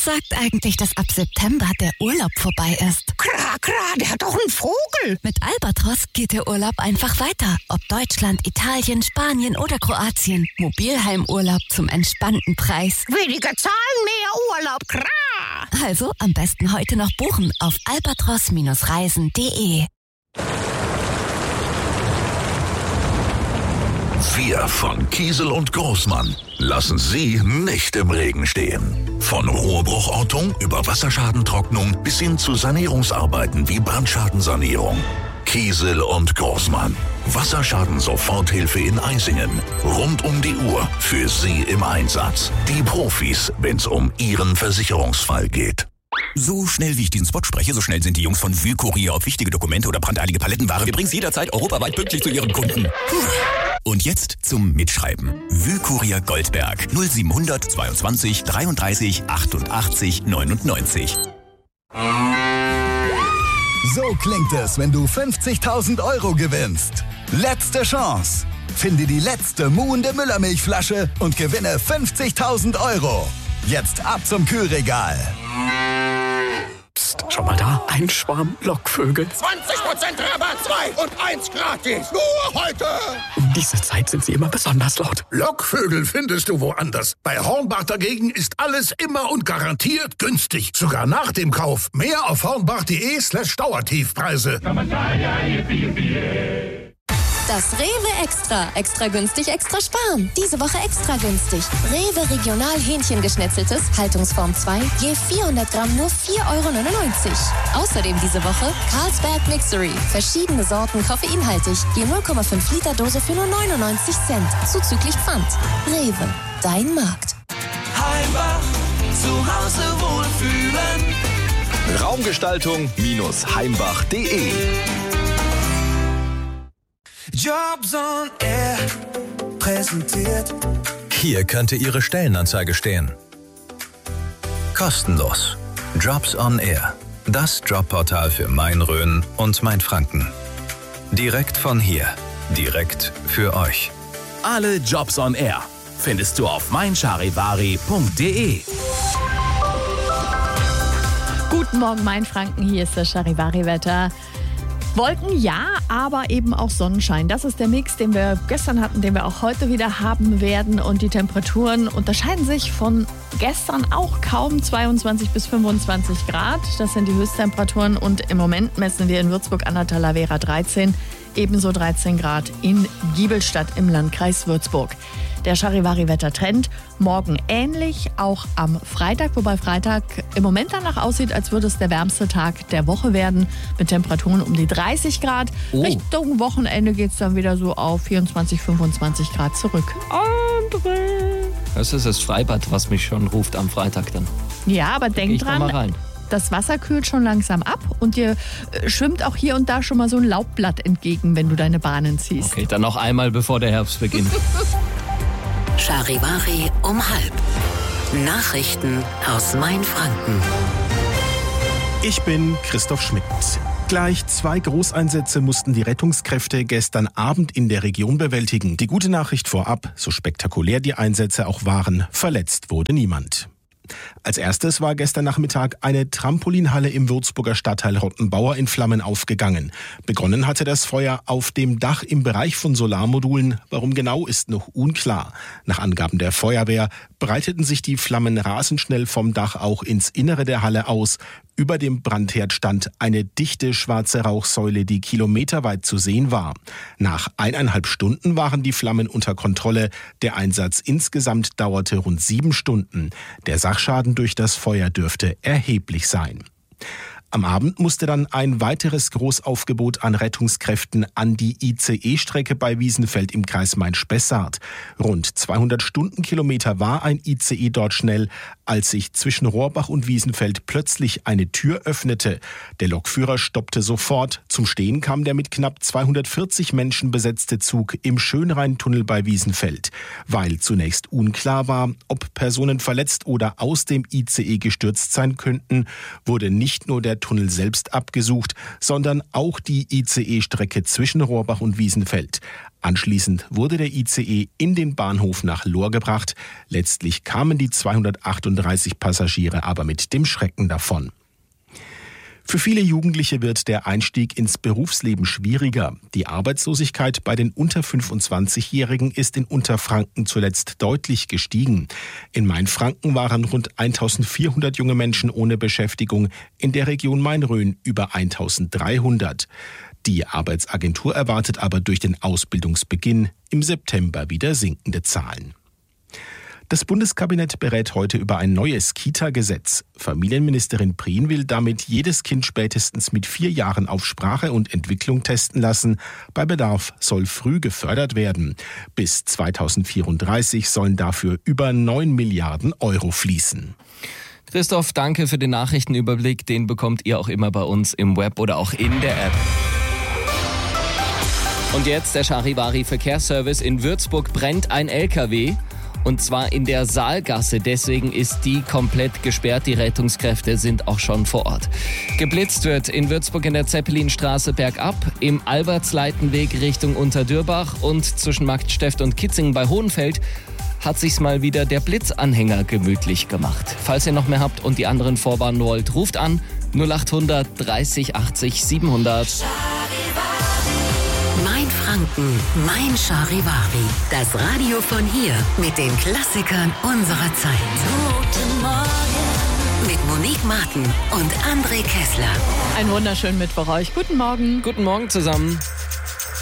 sagt eigentlich, dass ab September der Urlaub vorbei ist? Klar, der hat doch einen Vogel. Mit Albatros geht der Urlaub einfach weiter. Ob Deutschland, Italien, Spanien oder Kroatien. Mobilheimurlaub zum entspannten Preis. Weniger Zahlen, mehr Urlaub, klar. Also am besten heute noch buchen auf albatros-reisen.de. Wir von Kiesel und Großmann lassen Sie nicht im Regen stehen. Von Rohrbruchortung über Wasserschadentrocknung bis hin zu Sanierungsarbeiten wie Brandschadensanierung. Kiesel und Großmann. Wasserschaden-Soforthilfe in Eisingen. Rund um die Uhr für Sie im Einsatz. Die Profis, wenn es um Ihren Versicherungsfall geht. So schnell wie ich diesen Spot spreche, so schnell sind die Jungs von Wühlkurier auf wichtige Dokumente oder brandeilige Palettenware. Wir bringen es jederzeit europaweit pünktlich zu Ihren Kunden. Und jetzt zum Mitschreiben. Wühlkurier Goldberg 0700 22 33 88 99. So klingt es, wenn du 50.000 € gewinnst. Letzte Chance. Finde die letzte muhende Müllermilchflasche und gewinne 50.000 €. Jetzt ab zum Kühlregal. Psst, schau mal da, ein Schwarm Lockvögel. 20% Rabatt, 2 und 1 gratis. Nur heute. Um diese Zeit sind sie immer besonders laut. Lockvögel findest du woanders. Bei Hornbach dagegen ist alles immer und garantiert günstig. Sogar nach dem Kauf. Mehr auf hornbach.de/Dauertiefpreise. Das Rewe Extra. Extra günstig, extra sparen. Diese Woche extra günstig. Rewe Regional Hähnchengeschnetzeltes, Haltungsform 2, je 400 Gramm nur 4,99 €. Außerdem diese Woche Carlsberg Mixery. Verschiedene Sorten koffeinhaltig, je 0,5 Liter Dose für nur 99 Cent. Zuzüglich Pfand. Rewe, dein Markt. Heimbach, zu Hause wohlfühlen. Raumgestaltung-heimbach.de. Jobs on Air präsentiert. Hier könnte Ihre Stellenanzeige stehen. Kostenlos. Jobs on Air. Das Jobportal für Main-Rhön und Main-Franken. Direkt von hier. Direkt für euch. Alle Jobs on Air findest du auf meincharivari.de. Guten Morgen, Main-Franken. Hier ist das Charivari-Wetter. Wolken ja, aber eben auch Sonnenschein. Das ist der Mix, den wir gestern hatten, den wir auch heute wieder haben werden. Und die Temperaturen unterscheiden sich von gestern auch kaum. 22 bis 25 Grad. Das sind die Höchsttemperaturen. Und im Moment messen wir in Würzburg an der Talavera 13. Ebenso 13 Grad in Giebelstadt im Landkreis Würzburg. Der Charivari-Wettertrend morgen ähnlich, auch am Freitag, wobei Freitag im Moment danach aussieht, als würde es der wärmste Tag der Woche werden, mit Temperaturen um die 30 Grad. Richtung Wochenende geht es dann wieder so auf 24, 25 Grad zurück. André! Das ist das Freibad, was mich schon ruft am Freitag dann. Ja, aber denk dran, das Wasser kühlt schon langsam ab und dir schwimmt auch hier und da schon mal so ein Laubblatt entgegen, wenn du deine Bahnen ziehst. Okay, dann noch einmal, bevor der Herbst beginnt. Charivari um 12:30. Nachrichten aus Main-Franken. Ich bin Christoph Schmidt. Gleich 2 Großeinsätze mussten die Rettungskräfte gestern Abend in der Region bewältigen. Die gute Nachricht vorab, so spektakulär die Einsätze auch waren, verletzt wurde niemand. Als erstes war gestern Nachmittag eine Trampolinhalle im Würzburger Stadtteil Rottenbauer in Flammen aufgegangen. Begonnen hatte das Feuer auf dem Dach im Bereich von Solarmodulen. Warum genau, ist noch unklar. Nach Angaben der Feuerwehr breiteten sich die Flammen rasend schnell vom Dach auch ins Innere der Halle aus. Über dem Brandherd stand eine dichte schwarze Rauchsäule, die kilometerweit zu sehen war. Nach 1,5 Stunden waren die Flammen unter Kontrolle. Der Einsatz insgesamt dauerte rund 7 Stunden. Der Sachschaden durch das Feuer dürfte erheblich sein. Am Abend musste dann ein weiteres Großaufgebot an Rettungskräften an die ICE-Strecke bei Wiesenfeld im Kreis Main-Spessart. Rund 200 Stundenkilometer war ein ICE dort schnell, als sich zwischen Rohrbach und Wiesenfeld plötzlich eine Tür öffnete. Der Lokführer stoppte sofort. Zum Stehen kam der mit knapp 240 Menschen besetzte Zug im Schönrheintunnel bei Wiesenfeld. Weil zunächst unklar war, ob Personen verletzt oder aus dem ICE gestürzt sein könnten, wurde nicht nur der Tunnel selbst abgesucht, sondern auch die ICE-Strecke zwischen Rohrbach und Wiesenfeld. Anschließend wurde der ICE in den Bahnhof nach Lohr gebracht. Letztlich kamen die 238 Passagiere aber mit dem Schrecken davon. Für viele Jugendliche wird der Einstieg ins Berufsleben schwieriger. Die Arbeitslosigkeit bei den unter 25-Jährigen ist in Unterfranken zuletzt deutlich gestiegen. In Mainfranken waren rund 1400 junge Menschen ohne Beschäftigung, in der Region Main-Rhön über 1300. Die Arbeitsagentur erwartet aber durch den Ausbildungsbeginn im September wieder sinkende Zahlen. Das Bundeskabinett berät heute über ein neues Kita-Gesetz. Familienministerin Prien will damit jedes Kind spätestens mit 4 Jahren auf Sprache und Entwicklung testen lassen. Bei Bedarf soll früh gefördert werden. Bis 2034 sollen dafür über 9 Milliarden Euro fließen. Christoph, danke für den Nachrichtenüberblick. Den bekommt ihr auch immer bei uns im Web oder auch in der App. Und jetzt der Charivari-Verkehrsservice. In Würzburg brennt ein LKW. Und zwar in der Saalgasse. Deswegen ist die komplett gesperrt. Die Rettungskräfte sind auch schon vor Ort. Geblitzt wird in Würzburg in der Zeppelinstraße bergab, im Albertsleitenweg Richtung Unterdürbach und zwischen Marktsteft und Kitzingen bei Hohenfeld hat sich's mal wieder der Blitzanhänger gemütlich gemacht. Falls ihr noch mehr habt und die anderen vorwarnen wollt, ruft an 0800 30 80 700. Mein Franken, mein Charivari. Das Radio von hier mit den Klassikern unserer Zeit. Guten Morgen. Mit Monique Martin und André Kessler. Einen wunderschönen Mittwoch euch. Guten Morgen. Guten Morgen zusammen.